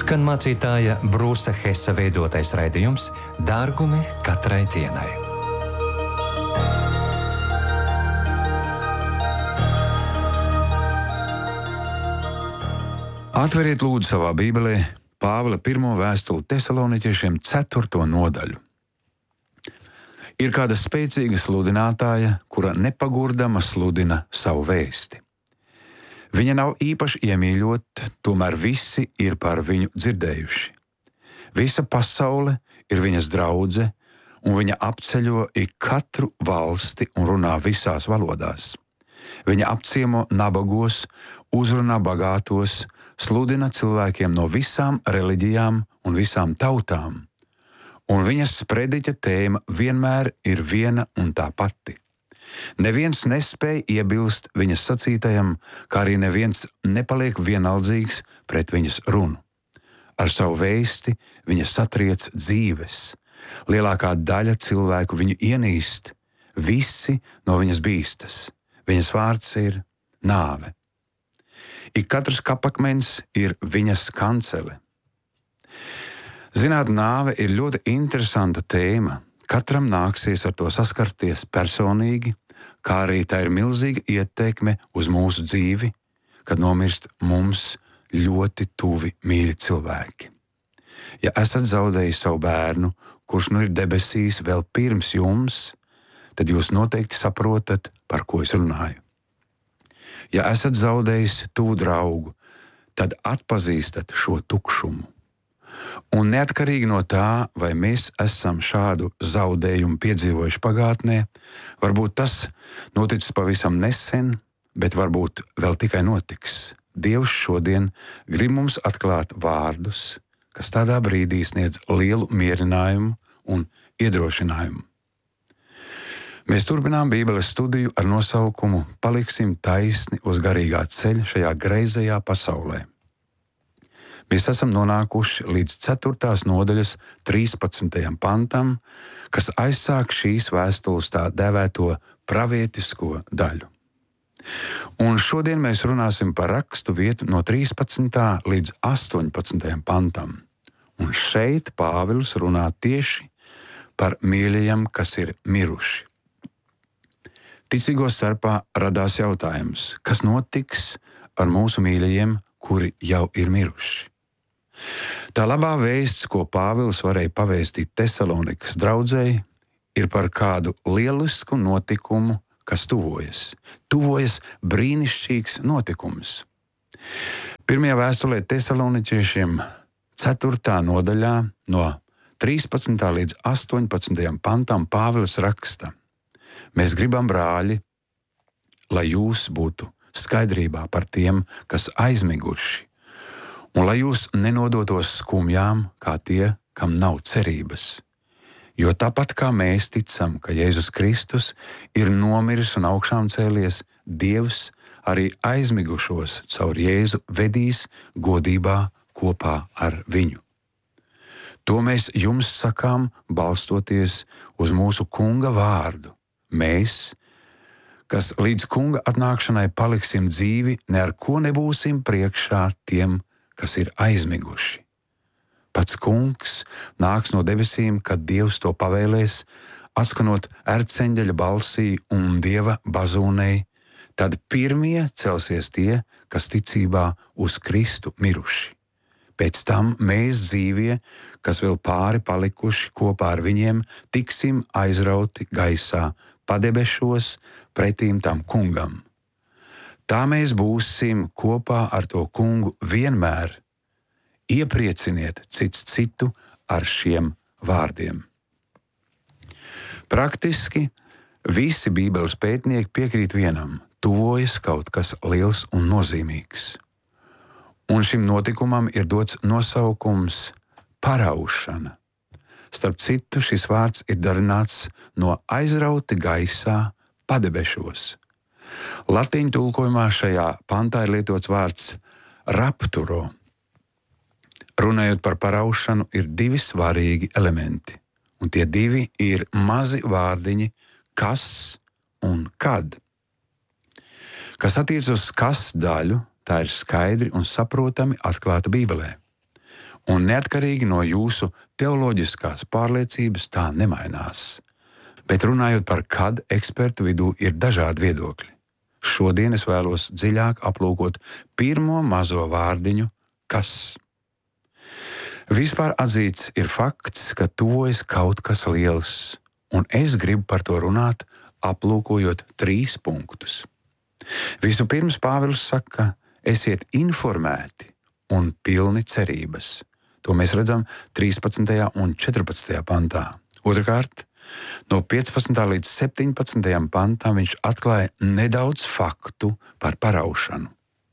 Skan mācītāja Brūsa Hesa veidotais raidījums Dārgumi katrai dienai. Atveriet lūdzu savā Bībelē Pāvila 1. vēstuli Tesaloniķiešiem 4. nodaļu. Ir kāda spēcīga sludinātāja, kura nepagurdama sludina savu vēsti. Viņa nav īpaši iemīļota, tomēr visi ir par viņu dzirdējuši. Visa pasaule ir viņas draudze, un viņa apceļo ik katru valsti un runā visās valodās. Viņa apciemo nabagos, uzrunā bagātos, sludina cilvēkiem no visām reliģijām un visām tautām, un viņas sprediķa tēma vienmēr ir viena un tā pati. Neviens nespēja iebilst viņas sacītajam, kā arī neviens nepaliek vienaldzīgs pret viņas runu. Ar savu vēsti viņa satriec dzīves. Lielākā daļa cilvēku viņu ienīst, visi no viņas bīstas. Viņas vārds ir nāve. Ik katrs kapakmens ir viņas kancele. Zināt, nāve ir ļoti interesanta tēma. Katram nāksies ar to saskarties personīgi, kā arī tā ir milzīga ietekme uz mūsu dzīvi, kad nomirst mums ļoti tuvi mīļi cilvēki. Ja esat zaudējis savu bērnu, kurš nu ir debesīs vēl pirms jums, tad jūs noteikti saprotat, par ko es runāju. Ja esat zaudējis tuvu draugu, tad atpazīstat šo tukšumu. Un neatkarīgi no tā, vai mēs esam šādu zaudējumu piedzīvojuši pagātnē, varbūt tas noticis pavisam nesen, bet varbūt vēl tikai notiks. Dievs šodien grib mums atklāt vārdus, kas tādā brīdī sniedz lielu mierinājumu un iedrošinājumu. Mēs turpinām Bībeles studiju ar nosaukumu Paliksim taisni uz garīgā ceļa šajā greizajā pasaulē. Mēs esam nonākuši līdz 4. nodaļas 13. pantam, kas aizsāk šīs vēstules tā dēvēto pravietisko daļu. Un šodien mēs runāsim par rakstu vietu no 13. līdz 18. pantam. Un šeit Pāvils runā tieši par mīļajiem, kas ir miruši. Ticīgo starpā radās jautājums, kas notiks ar mūsu mīļajiem, kuri jau ir miruši. Tā labā vēsts, ko Pāvils varēja pavēstīt Tesalonikas draudzei, ir par kādu lielisku notikumu, kas tuvojas. Tuvojas brīnišķīgs notikums. Pirmajā vēstulē Tesaloniķiešiem 4. nodaļā no 13. līdz 18. pantam Pāvils raksta: Mēs gribam, brāļi, lai jūs būtu skaidrībā par tiem, kas aizmiguši, un lai jūs nenodotos skumjām, kā tie, kam nav cerības. Jo tāpat kā mēs ticam, ka Jēzus Kristus ir nomiris un augšām cēlies, Dievs arī aizmigušos caur Jēzu vedīs godībā kopā ar viņu. To mēs jums sakām, balstoties uz mūsu Kunga vārdu. Mēs, kas līdz Kunga atnākšanai paliksim dzīvi, ne ar ko nebūsim priekšā tiem, kas ir aizmiguši. Pats Kungs nāks no debesīm, kad Dievs to pavēlēs, atskanot erceņģeļa balsī un Dieva bazūnei, tad pirmie celsies tie, kas ticībā uz Kristu miruši. Pēc tam mēs dzīvie, kas vēl pāri palikuši kopā ar viņiem, tiksim aizrauti gaisā, padebešos pretīm tam Kungam. Tā mēs būsim kopā ar to Kungu vienmēr. Ieprieciniet cits citu ar šiem vārdiem. Praktiski visi Bībeles pētnieki piekrīt vienam: tuvojas kaut kas liels un nozīmīgs. Un šim notikumam ir dots nosaukums paraušana. Starp citu, šis vārds ir darināts no aizrauti gaisā, padebešos. Latīņu tulkojumā šajā pantā ir lietots vārds rapturo. Runājot par paraušanu, ir divi svarīgi elementi, un tie divi ir mazi vārdiņi kas un kad. Kas attiec uz kas daļu, tā ir skaidri un saprotami atklāta Bībelē. Un neatkarīgi no jūsu teoloģiskās pārliecības tā nemainās. Bet runājot par kad, ekspertu vidū ir dažādi viedokļi. Šodien es vēlos dziļāk aplūkot pirmo mazo vārdiņu kas. Vispār atzīts ir fakts, ka tuvojas kaut kas liels, un es gribu par to runāt, aplūkojot 3 punktus. Vispirms Pāvils saka, esiet informēti un pilni cerības. To mēs redzam 13. un 14. pantā. Otrakārt, no 15. līdz 17. pantam viņš atklāja nedaudz faktu par paraušanu.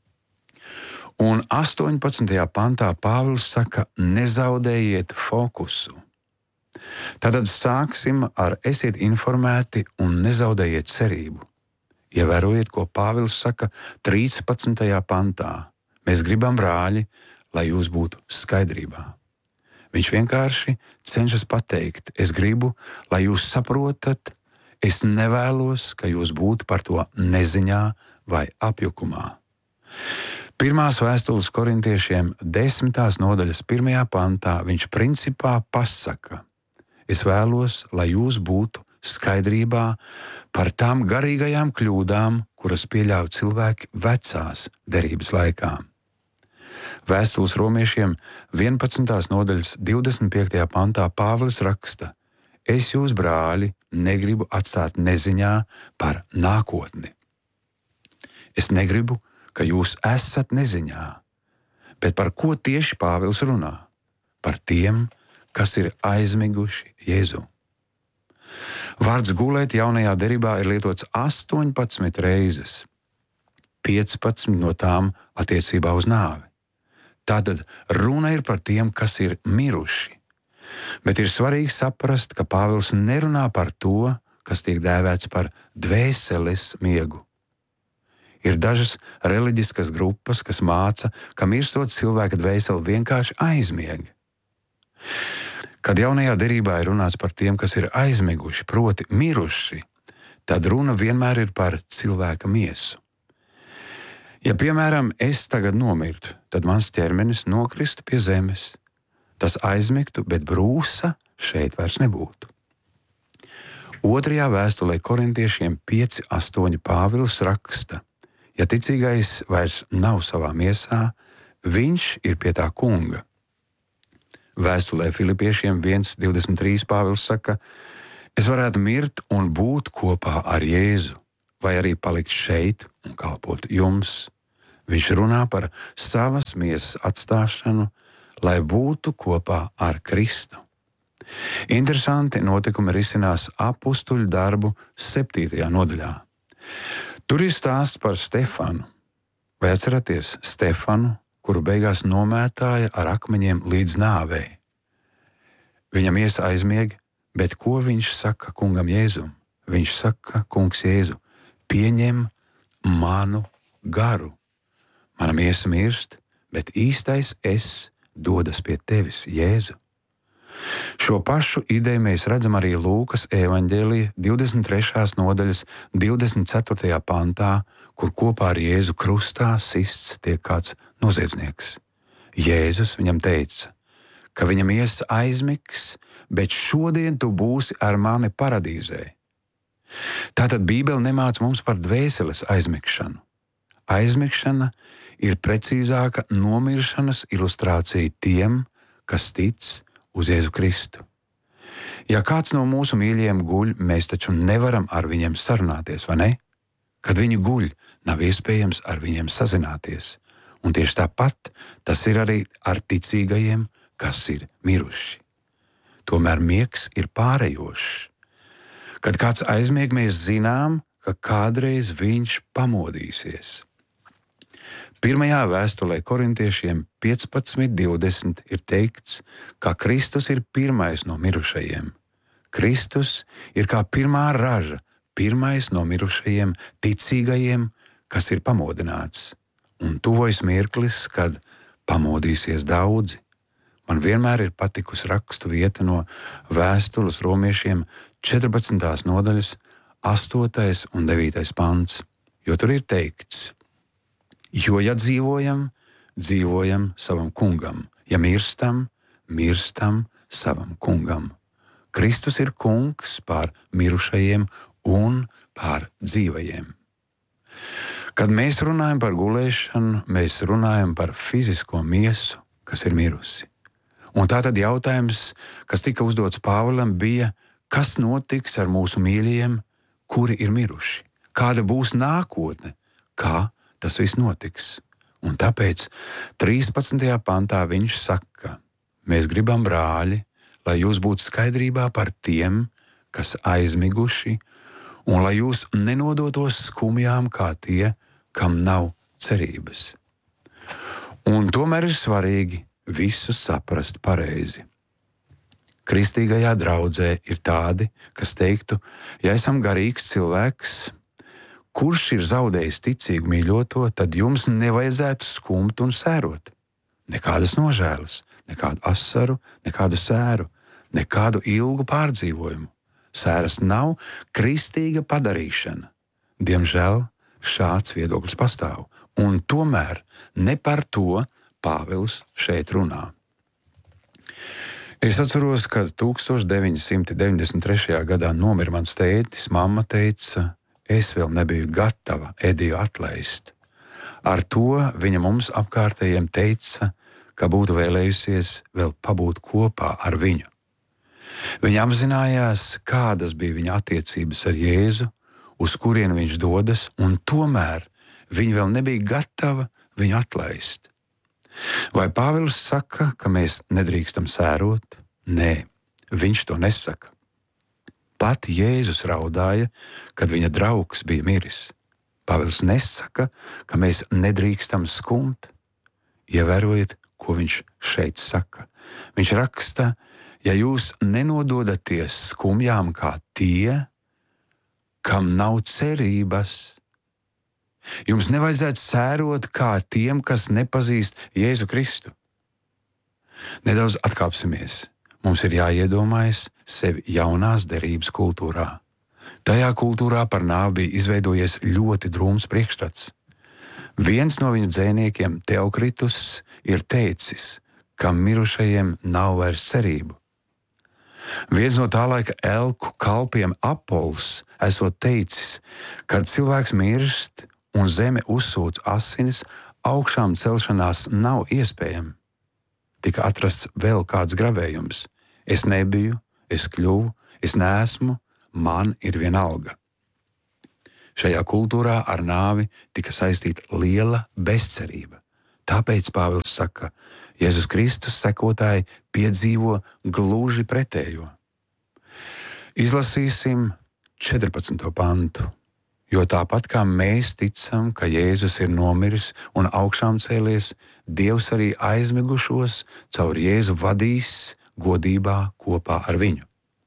Un 18. pantā Pāvils saka, nezaudējiet fokusu. Tātad sāksim ar esiet informēti un nezaudējiet cerību. Ievērojiet, ko Pāvils saka 13. pantā. Mēs gribam, brāļi, lai jūs būtu skaidrībā. Viņš vienkārši cenšas pateikt, es gribu, lai jūs saprotat, es nevēlos, ka jūs būtu par to neziņā vai apjukumā. Pirmās vēstules korintiešiem 10. nodaļas 1. pantā viņš principā pasaka, es vēlos, lai jūs būtu skaidrībā par tām garīgajām kļūdām, kuras pieļauj cilvēki vecās derības laikā. Vēstules romiešiem 11. nodaļas 25. pantā Pāvils raksta, es jūs, brāļi, negribu atstāt neziņā par nākotni. Es negribu, ka jūs esat neziņā, bet par ko tieši Pāvils runā? Par tiem, kas ir aizmiguši Jēzu. Vārds gulēt jaunajā derībā ir lietots 18 reizes, 15 no tām attiecībā uz nāvi. Tātad runa ir par tiem, kas ir miruši. Bet ir svarīgi saprast, ka Pāvils nerunā par to, kas tiek dēvēts par dvēseles miegu. Ir dažas reliģiskas grupas, kas māca, ka mirstot cilvēka dvēseli vienkārši aizmieg. Kad jaunajā derībā ir runāts par tiem, kas ir aizmiguši, proti miruši, tad runa vienmēr ir par cilvēka miesu. Ja, piemēram, es tagad nomirtu, tad mans ķermenis nokristu pie zemes. Tas aizmigtu, bet brūsa šeit vairs nebūtu. Otrajā vēstulē korintiešiem 5:8 Pāvils raksta, ja ticīgais vairs nav savā miesā, viņš ir pie tā kunga. Vēstulē Filipiešiem 1:23 Pāvils saka, es varētu mirt un būt kopā ar Jēzu, vai arī palikt šeit un kalpot jums. Viņš runā par savas miesas atstāšanu, lai būtu kopā ar Kristu. Interesanti notikumi risinās apustuļu darbu 7. nodaļā. Tur ir stāsts par Stefanu. Vai atceraties Stefanu, kuru beigās nomētāja ar akmeņiem līdz nāvei? Viņa miesa aizmieg, bet ko viņš saka kungam Jēzum? Viņš saka, kungs Jēzu, pieņem manu garu. Mana miesa mirst, bet īstais es dodas pie tevis, Jēzu. Šo pašu ideju mēs redzam arī Lūkas evaņģēlija 23. nodaļas 24. pantā, kur kopā ar Jēzu krustā sists tiek kāds noziedznieks. Jēzus viņam teica, ka viņa miesa aizmigs, bet šodien tu būsi ar mani paradīzē. Tātad Bībele nemāca mums par dvēseles aizmigšanu. Aizmigšana ir precīzāka nomiršanas ilustrācija tiem, kas tic uz Jēzu Kristu. Ja kāds no mūsu mīļajiem guļ, mēs taču nevaram ar viņiem sarunāties, vai ne? Kad viņi guļ, nav iespējams ar viņiem sazināties. Un tieši tāpat tas ir arī ar ticīgajiem, kas ir miruši. Tomēr miegs ir pārējošs. Kad kāds aizmieg, mēs zinām, ka kādreiz viņš pamodīsies. Pirmajā vēstulē korintiešiem 15:20 ir teikts, ka Kristus ir pirmais no mirušajiem. Kristus ir kā pirmā raža, pirmais no mirušajiem, ticīgajiem, kas ir pamodināts. Un tuvojas mirklis, kad pamodīsies daudzi. Man vienmēr ir patikusi rakstu vieta no vēstules romiešiem 14. nodaļas 8. un 9. pants, jo tur ir teikts, jo ja dzīvojam, dzīvojam savam kungam, Ja mirstam, mirstam savam kungam. Kristus ir kungs pār mirušajiem un pār dzīvajiem. Kad mēs runājam par gulēšanu, mēs runājam par fizisko miesu, kas ir mirusi. Un tātad jautājums, kas tika uzdots Pāvilam, bija, kas notiks ar mūsu mīļajiem, kuri ir miruši? Kāda būs nākotne? Kā tas viss notiks? Un tāpēc 13. pantā viņš saka, mēs gribam, brāļi, lai jūs būtu skaidrībā par tiem, kas aizmiguši, un lai jūs nenodotos skumjām kā tie, kam nav cerības. Un tomēr ir svarīgi visu saprast pareizi. Kristīgajā draudzē ir tādi, kas teiktu, ja esam garīgs cilvēks, kurš ir zaudējis ticīgu mīļoto, tad jums nevajadzētu skumt un sērot. Nekādas nožēlas, nekādu asaru, nekādu sēru, nekādu ilgu pārdzīvojumu. Sēras nav kristīga padarīšana. Diemžēl šāds viedoklis pastāv, un tomēr ne par to Pāvils šeit runā. Es atceros, kad 1993. gadā nomira mans tētis, mamma teica, es vēl nebiju gatava Ediju atlaist. Ar to viņa mums apkārtējiem teica, ka būtu vēlējusies vēl pabūt kopā ar viņu. Viņa apzinājās, kādas bija viņa attiecības ar Jēzu, uz kurien viņš dodas, un tomēr viņa vēl nebija gatava viņu atlaist. Vai Pāvils saka, ka mēs nedrīkstam sērot? Nē, viņš to nesaka. Pat Jēzus raudāja, kad viņa draugs bija miris. Pāvils nesaka, ka mēs nedrīkstam skumt. Ievērojiet, ko viņš šeit saka. Viņš raksta, ja jūs nenododaties skumjām kā tie, kam nav cerības, jums nevajadzētu sērot kā tiem, kas nepazīst Jēzu Kristu. Nedaudz atkāpsimies. Mums ir jāiedomājas sevi jaunās derības kultūrā. Tajā kultūrā par nāvi bija izveidojies ļoti drūms priekšstats. Viens no viņu dzejniekiem, Teokritus, ir teicis, ka mirušajiem nav vairs cerību. Viens no tā laika elku kalpiem, Apols, esot teicis, kad cilvēks mirst un zeme uzsūc asinis, augšām celšanās nav iespējama. Tika atrasts vēl kāds gravējums. Es nebiju, es kļuvu, es neesmu, man ir vienalga. Šajā kultūrā ar nāvi tika saistīta liela bezcerība. Tāpēc Pāvils saka, Jēzus Kristus sekotāji piedzīvo gluži pretējo. Izlasīsim 14. pantu. Jo tāpat kā mēs ticam, ka Jēzus ir nomiris un augšām cēlies, Dievs arī aizmigušos caur Jēzu vadīs godībā kopā ar viņu.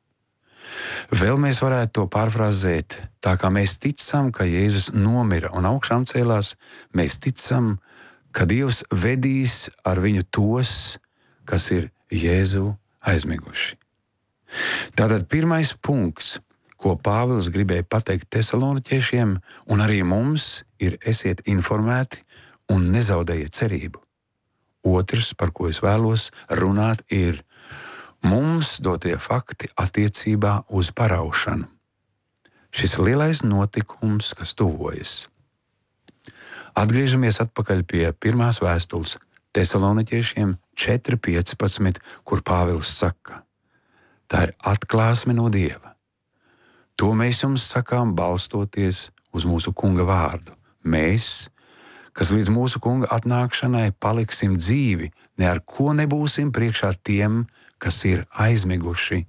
Vēl mēs varētu to pārfrāzēt, tā kā mēs ticam, ka Jēzus nomira un augšām cēlās, mēs ticam, ka Dievs vedīs ar viņu tos, kas ir Jēzu aizmiguši. Tātad pirmais punkts, ko Pāvils gribēja pateikt tesaloniķiešiem, un arī mums, ir esiet informēti un nezaudējiet cerību. Otrs, par ko es vēlos runāt, ir mums dotie fakti attiecībā uz paraušanu. Šis lielais notikums, kas tuvojas. Atgriežamies atpakaļ pie pirmās vēstules tesaloniķiešiem 4.15, kur Pāvils saka, tā ir atklāsme no Dieva. To mēs jums sakām balstoties uz mūsu kunga vārdu. Mēs, kas līdz mūsu kunga atnākšanai paliksim dzīvi, ne ar ko nebūsim priekšā tiem, kas ir aizmiguši.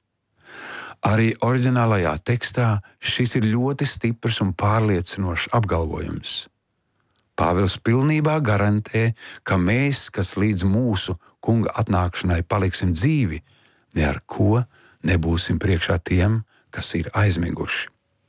Arī oriģinālajā tekstā šis ir ļoti stiprs un pārliecinošs apgalvojums. Pāvils pilnībā garantē, ka mēs, kas līdz mūsu kunga atnākšanai paliksim dzīvi, ne ar ko nebūsim priekšā tiem, kas ir aizmiguši.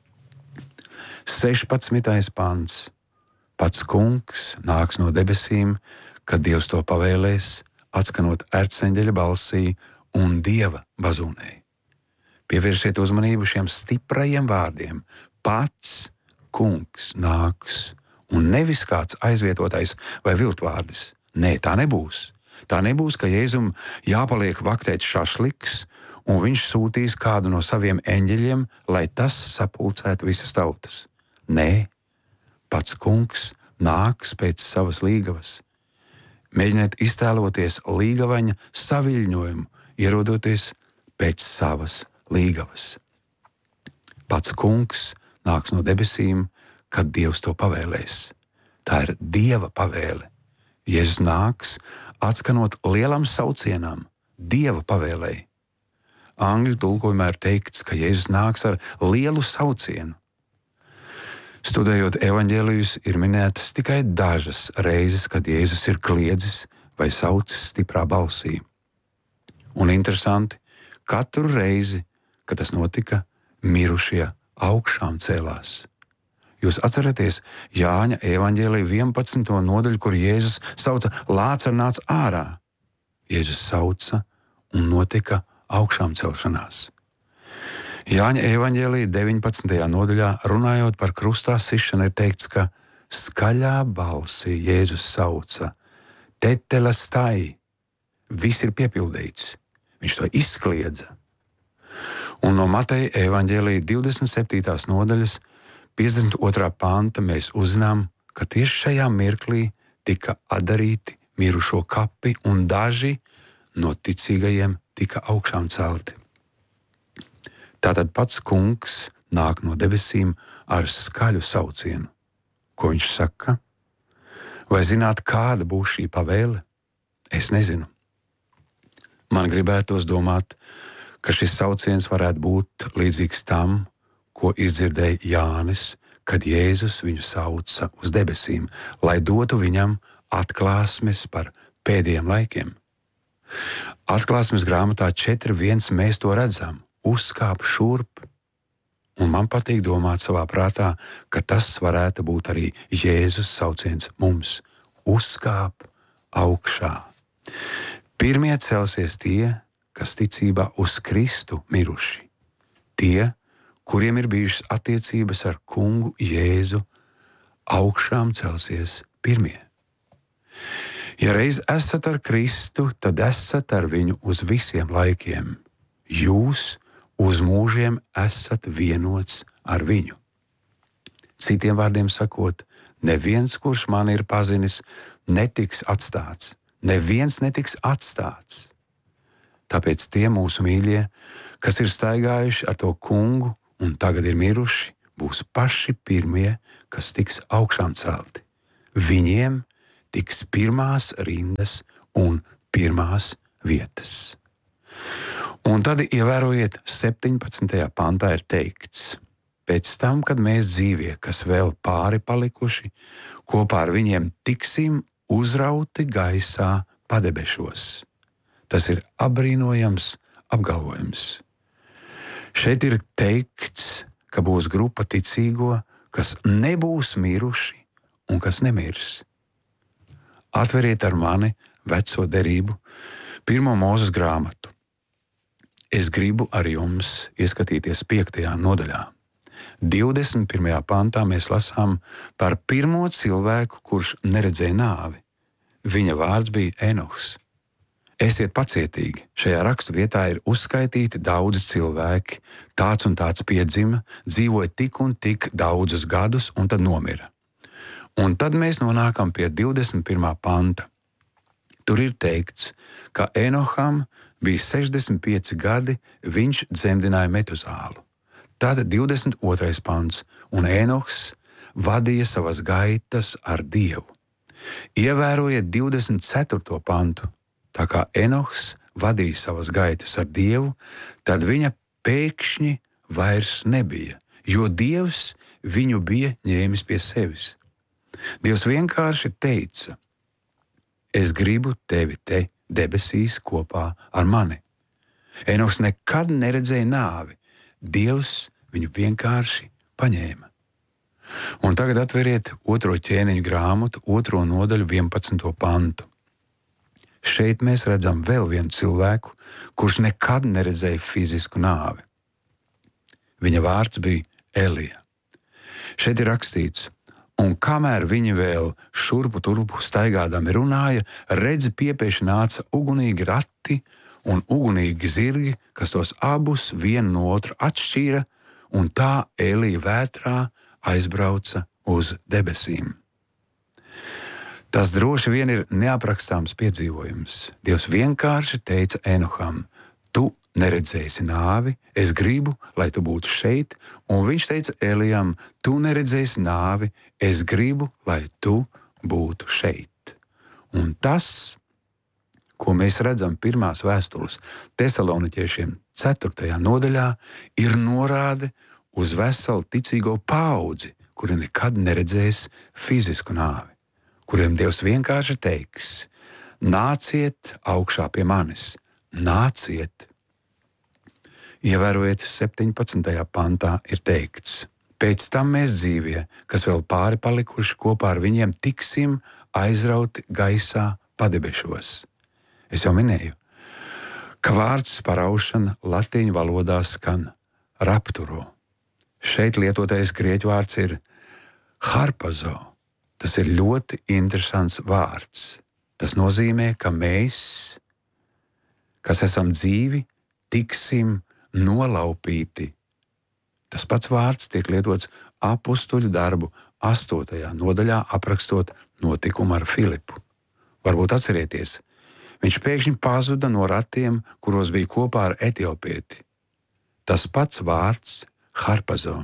16. pants. Pats kungs nāks no debesīm, kad Dievs to pavēlēs, atskanot erceņģeļa balsī un Dieva bazūnei. Pievērsiet uzmanību šiem stiprajiem vārdiem. Pats kungs nāks, un nevis kāds aizvietotais vai viltvārdis. Nē, tā nebūs. Tā nebūs, ka Jēzum jāpaliek vaktēt šašliks, un viņš sūtīs kādu no saviem eņģeļiem, lai tas sapulcētu visas tautas. Nē, pats kungs nāks pēc savas līgavas. Mēģiniet iztēloties līgavaņa saviļņojumu, ierodoties pēc savas līgavas. Pats kungs nāks no debesīm, kad Dievs to pavēlēs. Tā ir Dieva pavēle. Jēzus nāks, atskanot lielam saucienam, Dieva pavēlei. Angļu tulkojumā ir teikts, ka Jēzus nāks ar lielu saucienu. Studējot evaņģēlijus, ir minētas tikai dažas reizes, kad Jēzus ir kliedzis vai saucis stiprā balsī. Un interesanti, katru reizi, kad tas notika, mirušie augšām cēlās. Jūs atceraties Jāņa evaņģēlija 11. nodaļu, kur Jēzus sauca Lācaru nāc ārā. Jēzus sauca un notika augšām celšanās. Jāņa evaņģēlija 19. nodaļā runājot par krustā sišanu ir teikts, ka skaļā balsī Jēzus sauca tetelestai. Viss ir piepildīts. Viņš to izkliedza. Un no Mateja evaņģēlija 27. nodaļas 52. panta mēs uzzinām, ka tieši šajā mirklī tika atdarīti mirušo kapi un daži no ticīgajiem tika augšām celti. Tātad pats kungs nāk no debesīm ar skaļu saucienu. Ko viņš saka? Vai zināt, kāda būs šī pavēle? Es nezinu. Man gribētos domāt, ka šis sauciens varētu būt līdzīgs tam, ko izdzirdēja Jānis, kad Jēzus viņu sauca uz debesīm, lai dotu viņam atklāsmes par pēdējiem laikiem. Atklāsmes grāmatā 4.1 mēs to redzam. Uzkāp šurp. Un man patīk domāt savā prātā, ka tas varētu būt arī Jēzus sauciens mums. Uzkāp augšā. Pirmie celsies tie, kas ticībā uz Kristu miruši. Tie, kuriem ir bijušas attiecības ar kungu Jēzu, augšām celsies pirmie. Ja reiz esat ar Kristu, tad esat ar viņu uz visiem laikiem. Jūs uz mūžiem esat vienots ar viņu. Citiem vārdiem sakot, neviens, kurš mani ir pazinis, netiks atstāts. Neviens netiks atstāts. Tāpēc tie mūsu mīļie, kas ir staigājuši ar to kungu un tagad ir miruši, būs paši pirmie, kas tiks augšām celti. Viņiem tiks pirmās rindas un pirmās vietas. Un tad ievērojiet 17. pantā ir teikts, pēc tam, kad mēs dzīvie, kas vēl pāri palikuši, kopā ar viņiem tiksim uzrauti gaisā padebešos. Tas ir apbrīnojams apgalvojums. Šeit ir teikts, ka būs grupa ticīgo, kas nebūs miruši un kas nemirs. Atveriet ar mani veco derību, 1. Mūzes grāmatu. Es gribu ar jums ieskatīties 5. nodaļā. 21. pantā mēs lasām par pirmo cilvēku, kurš neredzēja nāvi. Viņa vārds bija Enohs. Esiet pacietīgi. Šajā rakstu vietā ir uzskaitīti daudzi cilvēki. Tāds un tāds piedzima, dzīvoja tik un tik daudzus gadus un tad nomira. Un tad mēs nonākam pie 21. panta. Tur ir teikts, ka Enoham bija 65 gadi, viņš dzemdināja Metuzālu. Tad 22. pants, un Enohs vadīja savas gaitas ar Dievu. Ievērojiet 24. pantu. Tā kā Enohs vadīja savas gaitas ar Dievu, tad viņa pēkšņi vairs nebija, jo Dievs viņu bija ņēmis pie sevis. Dievs vienkārši teica, es gribu tevi te debesīs kopā ar mani. Enohs nekad neredzēja nāvi. Dievs viņu vienkārši paņēma. Un tagad atveriet 2. ķēniņu grāmatu, 2. nodaļu 11. pantu. Šeit mēs redzam vēl vienu cilvēku, kurš nekad neredzēja fizisku nāvi. Viņa vārds bija Elija. Šeit ir rakstīts, Un kamēr viņi vēl šurpu turpu staigādami runāja, redzi, piepieši nāca ugunīgi rati un ugunīgi zirgi, kas tos abus vienu no otra atšķīra, un tā Elija vētrā aizbrauca uz debesīm. Tas droši vien ir neaprakstāms piedzīvojums. Dievs vienkārši teica Enoham: tu neredzēsi nāvi, es gribu, lai tu būtu šeit, un viņš teica Elijam: tu neredzēsi nāvi, es gribu, lai tu būtu šeit. Un tas, ko mēs redzam pirmās vēstules Tesaloniķiešiem 4. nodaļā, ir norāde uz veselu ticīgo paudzi, kuri nekad neredzēs fizisku nāvi, kuriem Dievs vienkārši teiks: nāciet augšā pie manis, nāciet. Ievērojiet, 17. pantā ir teikts: pēc tam mēs dzīvie, kas vēl pāri palikuši, kopā ar viņiem tiksim aizrauti gaisā padebešos. Es jau minēju, ka vārds paraušana latīņu valodā skan rapturo. Šeit lietotais grieķu vārds ir harpazo. Tas ir ļoti interesants vārds. Tas nozīmē, ka mēs, kas esam dzīvi, tiksim nolaupīti. Tas pats vārds tiek lietots apustuļu darbu 8. nodaļā, aprakstot notikumu ar Filipu. Varbūt atcerieties, viņš pēkšņi pazuda no ratiem, kuros bija kopā ar etiopieti. Tas pats vārds harpazo.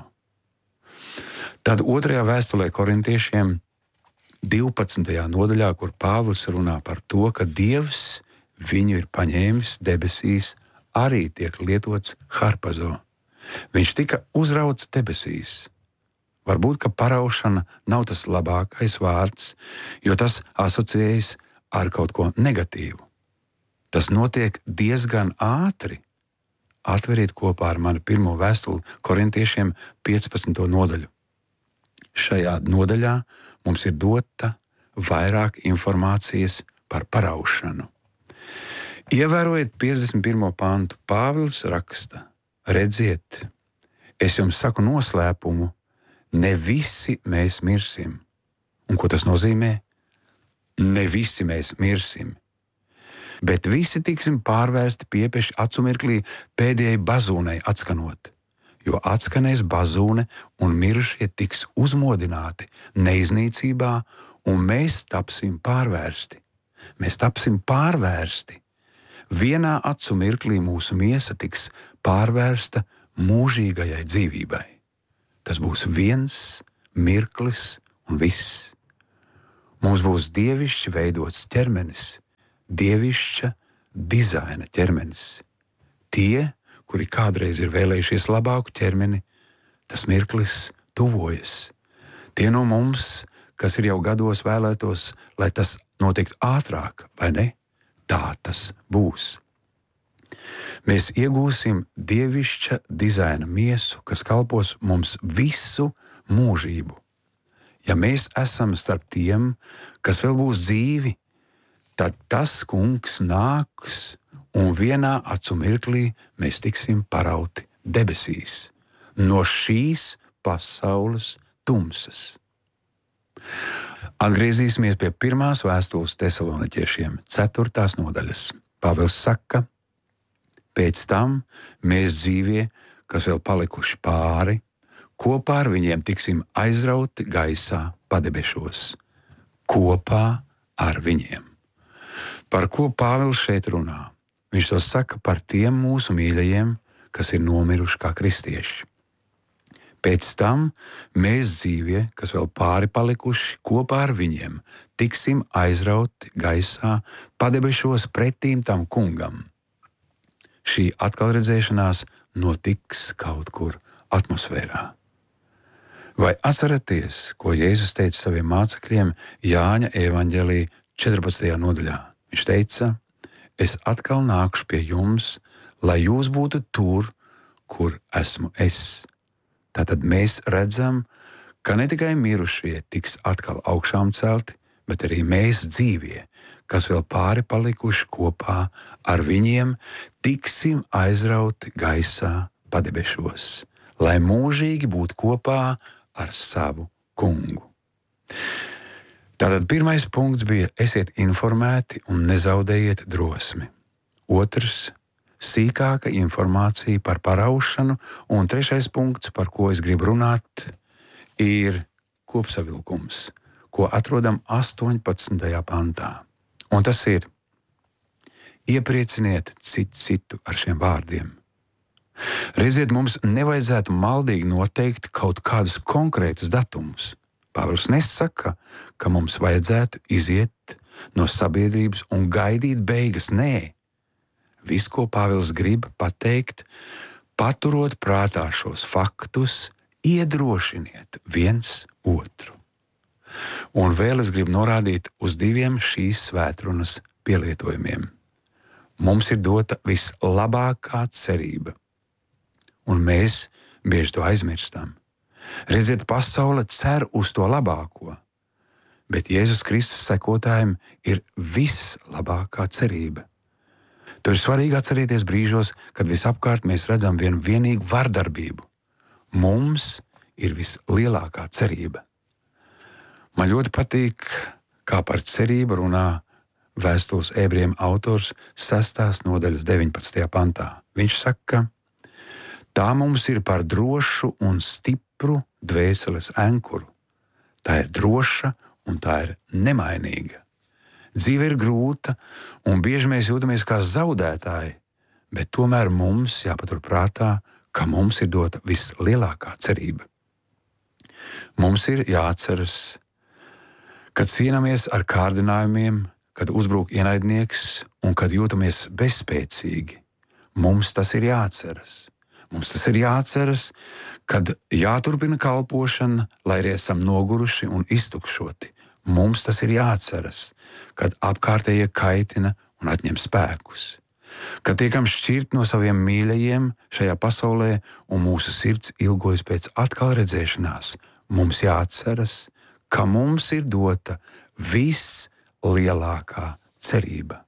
Tad 2. vēstulē korintiešiem 12. nodaļā, kur Pāvils runā par to, ka Dievs viņu ir paņēmis debesīs, arī tiek lietots harpazo. Viņš tika uzrauts debesīs. Varbūt, ka paraušana nav tas labākais vārds, jo tas asociējas ar kaut ko negatīvu. Tas notiek diezgan ātri. Atveriet kopā ar mani 1. vēstuli korintiešiem 15. nodaļu. Šajā nodaļā mums ir dota vairāk informācijas par paraušanu. Ievērojiet 51. pantu. Pāvils raksta: redziet, es jums saku noslēpumu, ne visi mēs mirsim. Un ko tas nozīmē? Ne visi mēs mirsim, bet visi tiksim pārvērsti piepieši acu mirklī pēdējai bazūnei atskanot. Jo atskanēs bazūne un mirušie tiks uzmodināti neiznīcībā, un mēs tapsim pārvērsti. Mēs tapsim pārvērsti. Vienā acu mirklī mūsu miesa tiks pārvērsta mūžīgajai dzīvībai. Tas būs viens mirklis un viss. Mums būs dievišķi veidots ķermenis, dievišķa dizaina ķermenis. Tie, kuri kādreiz ir vēlējušies labāku ķermeni, tas mirklis tuvojas. Tie no mums, kas ir jau gados, vēlētos, lai tas notiktu ātrāk, vai ne? Tā tas būs. Mēs iegūsim dievišķa dizaina miesu, kas kalpos mums visu mūžību. Ja mēs esam starp tiem, kas vēl būs dzīvi, tad tas kungs nāks, un vienā acu mirklī mēs tiksim parauti debesīs no šīs pasaules tumsas. Atgriezīsimies pie 1. vēstules Tesaloniķiešiem 4. nodaļas. Pāvils saka: pēc tam mēs dzīvie, kas vēl palikuši pāri, kopā ar viņiem tiksim aizrauti gaisā padebešos. Kopā ar viņiem. Par ko Pāvils šeit runā? Viņš to saka par tiem mūsu mīļajiem, kas ir nomiruši kā kristieši. Pēc tam mēs dzīvie, kas vēl pāri palikuši, kopā ar viņiem tiksim aizrauti gaisā padebešos pretīm tam kungam. Šī atkalredzēšanās notiks kaut kur atmosfērā. Vai atceraties, ko Jēzus teica saviem mācekļiem Jāņa evaņģēlī 14. nodaļā? Viņš teica: es atkal nākšu pie jums, lai jūs būtu tur, kur esmu es. Tātad mēs redzam, ka ne tikai mirušie tiks atkal augšām celti, bet arī mēs dzīvie, kas vēl pāri palikuši kopā ar viņiem, tiksim aizrauti gaisā padebešos, lai mūžīgi būtu kopā ar savu kungu. Tātad pirmais punkts bija: esiet informēti un nezaudējiet drosmi. Otrs - sīkāka informācija par paraušanu. Un trešais punkts, par ko es gribu runāt, ir kopsavilkums, ko atrodam 18. pantā. Un tas ir: ieprieciniet citu ar šiem vārdiem. Redziet, mums nevajadzētu maldīgi noteikt kaut kādus konkrētus datumus. Pāvils nesaka, ka mums vajadzētu iziet no sabiedrības un gaidīt beigas. Nē, viss, ko Pāvils grib pateikt, paturot prātā šos faktus, iedrošiniet viens otru. Un vēl es gribu norādīt uz diviem šīs svētrunas pielietojumiem. Mums ir dota vislabākā cerība, un mēs bieži to aizmirstam. Redziet, pasaule cer uz to labāko, bet Jēzus Kristus sekotājiem ir vislabākā cerība. To ir svarīgi atcerēties brīžos, kad visapkārt mēs redzam vienīgu vardarbību. Mums ir vislielākā cerība. Man ļoti patīk, kā par cerību runā Vēstules ebrejiem autors 6. nodaļas 19. pantā. Viņš saka, tā mums ir par drošu un stipru dvēseles ankuru. Tā ir droša un tā ir nemainīga. Dzīve ir grūta un bieži mēs jūtamies kā zaudētāji, bet tomēr mums jāpatur prātā, ka mums ir dota vislielākā cerība. Mums ir jāatceras, kad cīnāmies ar kārdinājumiem, kad uzbrūk ienaidnieks un kad jūtamies bezspēcīgi. Mums tas ir jāatceras. Mums tas ir jāatceras, kad jāturpina kalpošana, lai arī esam noguruši un iztukšoti. Mums tas ir jāatceras, kad apkārtējie kaitina un atņem spēkus. Kad tiekam šķirt no saviem mīļajiem šajā pasaulē un mūsu sirds ilgojas pēc atkal redzēšanās, mums jāatceras, ka mums ir dota vislielākā cerība.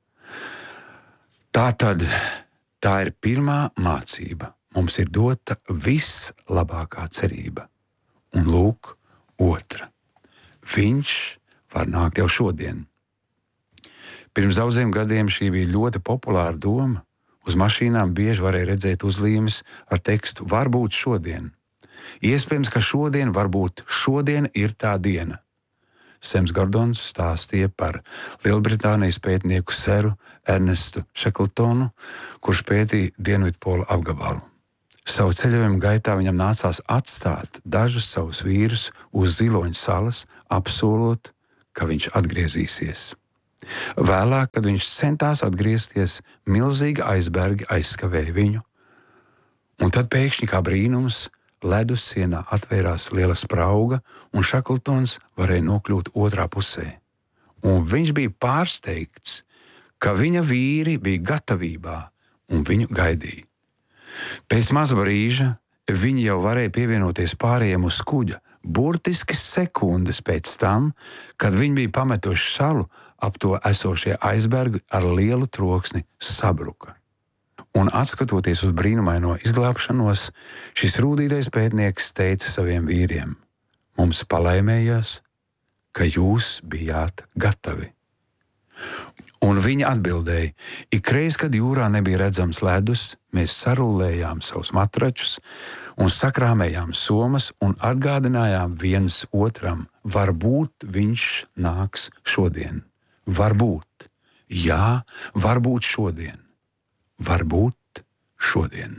Tātad tā ir pirmā mācība. Mums ir dota vislabākā cerība. Un lūk, otra. Viņš var nākt jau šodien. Pirms daudziem gadiem šī bija ļoti populāra doma. Uz mašīnām bieži varēja redzēt uzlīmes ar tekstu varbūt šodien. Iespējams, ka varbūt šodien ir tā diena. Sems Gordons stāstīja par Lielbritānijas pētnieku seru Ernestu Shackletonu, kurš pētīja Dienvidpola apgabalu. Savu ceļojumu gaitā viņam nācās atstāt dažus savus vīrus uz Ziloņa salas, apsolot, ka viņš atgriezīsies. Vēlāk, kad viņš centās atgriezties, milzīgi aizbergi aizskavēja viņu, un tad pēkšņi kā brīnums ledus sienā atvērās liela sprauga, un Shackletons varēja nokļūt otrā pusē. Un viņš bija pārsteigts, ka viņa vīri bija gatavībā un viņu gaidīja. Pēc maza brīža viņi jau varēja pievienoties pārējiem uz kuģa, burtiski sekundes pēc tam, kad viņi bija pametuši salu, ap to esošie aizbergi ar lielu troksni sabruka. Un atskatoties uz brīnumaino izglābšanos, šis rūtītais pētnieks teica saviem vīriem: mums palaimējās, ka jūs bijāt gatavi. Un viņi atbildēja: ikreiz, kad jūrā nebija redzams ledus, mēs sarullējām savus matračus un sakrāmējām somas un atgādinājām viens otram, varbūt viņš nāks šodien. Varbūt. Jā, varbūt šodien. Varbūt šodien.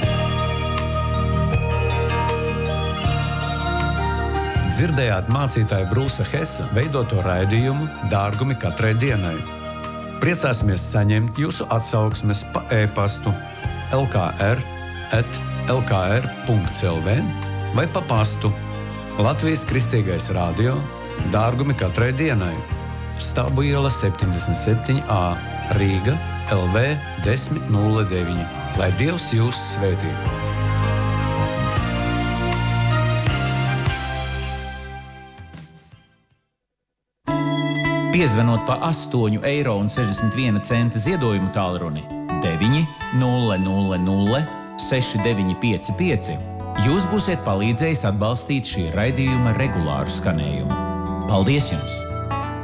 Dzirdējāt mācītāja Brūsa Hesa veidoto raidījumu Dārgumi katrai dienai. Priecāsimies saņemt jūsu atsauksmes pa e-pastu lkr@lkr.lv vai pa pastu Latvijas Kristīgais radio Dārgumi katrai dienai. Stabu iela 77A, Rīga, LV 1009. Lai Dievs jūs svētī! Piezvanot pa 8,61 eiro ziedojumu tālruni 9 000 6955, jūs būsiet palīdzējis atbalstīt šī raidījuma regulāru skanējumu. Paldies jums!